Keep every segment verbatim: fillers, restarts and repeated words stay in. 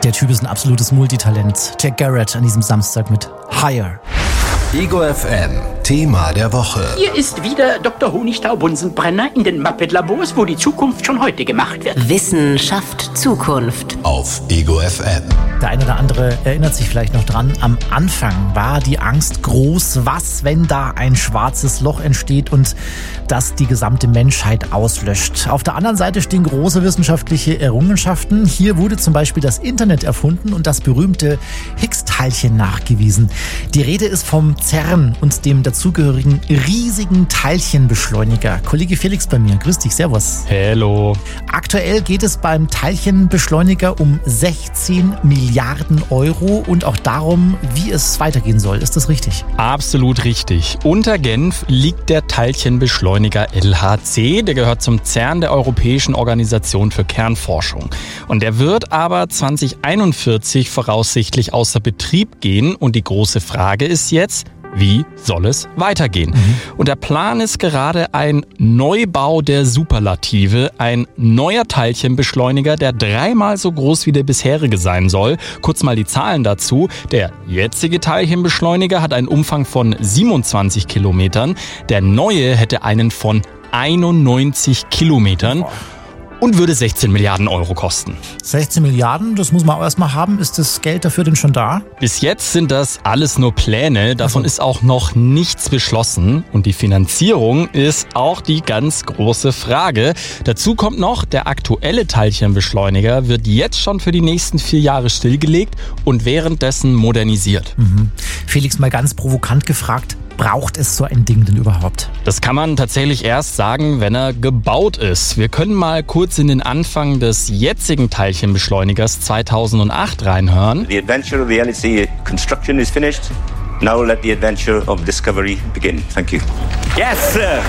Der Typ ist ein absolutes Multitalent. Jack Garrett an diesem Samstag mit Higher. Ego F M, Thema der Woche. Hier ist wieder Doktor Honigtau-Bunsenbrenner in den Muppet-Labors, wo die Zukunft schon heute gemacht wird. Wissenschaft Zukunft. Auf Ego F M. Der eine oder andere erinnert sich vielleicht noch dran, am Anfang war die Angst groß, was, wenn da ein schwarzes Loch entsteht und das die gesamte Menschheit auslöscht. Auf der anderen Seite stehen große wissenschaftliche Errungenschaften. Hier wurde zum Beispiel das Internet erfunden und das berühmte Higgs-Teilchen nachgewiesen. Die Rede ist vom CERN und dem dazugehörigen riesigen Teilchenbeschleuniger. Kollege Felix bei mir, grüß dich, servus. Hallo. Aktuell geht es beim Teilchenbeschleuniger um sechzehn Milliarden Euro und auch darum, wie es weitergehen soll. Ist das richtig? Absolut richtig. Unter Genf liegt der Teilchenbeschleuniger L H C. Der gehört zum CERN, der Europäischen Organisation für Kernforschung. Und der wird aber zwanzig einundvierzig voraussichtlich außer Betrieb gehen. Und die große Frage ist jetzt, wie soll es weitergehen? Mhm. Und der Plan ist gerade ein Neubau der Superlative, ein neuer Teilchenbeschleuniger, der dreimal so groß wie der bisherige sein soll. Kurz mal die Zahlen dazu. Der jetzige Teilchenbeschleuniger hat einen Umfang von siebenundzwanzig Kilometern. Der neue hätte einen von einundneunzig Kilometern. Und würde sechzehn Milliarden Euro kosten. sechzehn Milliarden, das muss man auch erstmal haben. Ist das Geld dafür denn schon da? Bis jetzt sind das alles nur Pläne. Davon also. ist auch noch nichts beschlossen. Und die Finanzierung ist auch die ganz große Frage. Dazu kommt noch, der aktuelle Teilchenbeschleuniger wird jetzt schon für die nächsten vier Jahre stillgelegt und währenddessen modernisiert. Mhm. Felix, mal ganz provokant gefragt. Braucht es so ein Ding denn überhaupt? Das kann man tatsächlich erst sagen, wenn er gebaut ist. Wir können mal kurz in den Anfang des jetzigen Teilchenbeschleunigers zweitausendacht reinhören. The adventure of the L H C construction is finished. Now let the adventure of discovery begin. Thank you. Yes, sir.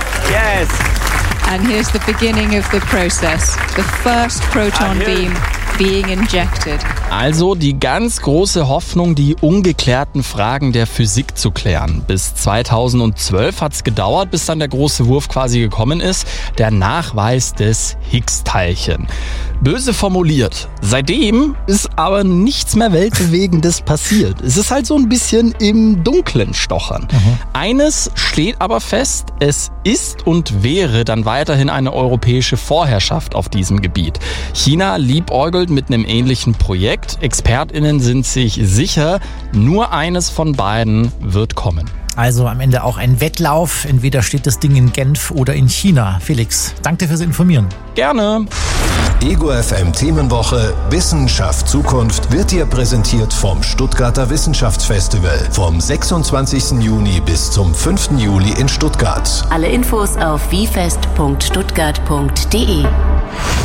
Yes. And here's the beginning of the process. The first proton beam being injected. Also die ganz große Hoffnung, die ungeklärten Fragen der Physik zu klären. Bis zweitausendzwölf hat es gedauert, bis dann der große Wurf quasi gekommen ist, der Nachweis des Higgs-Teilchen. Böse formuliert. Seitdem ist aber nichts mehr Weltbewegendes passiert. Es ist halt so ein bisschen im Dunkeln stochern. Mhm. Eines steht aber fest, es ist und wäre dann weiterhin eine europäische Vorherrschaft auf diesem Gebiet. China liebäugelt mit einem ähnlichen Projekt. ExpertInnen sind sich sicher, nur eines von beiden wird kommen. Also am Ende auch ein Wettlauf. Entweder steht das Ding in Genf oder in China. Felix, danke dir fürs Informieren. Gerne. Ego F M Themenwoche Wissenschaft Zukunft wird dir präsentiert vom Stuttgarter Wissenschaftsfestival vom sechsundzwanzigsten Juni bis zum fünften Juli in Stuttgart. Alle Infos auf wiefest punkt stuttgart punkt de.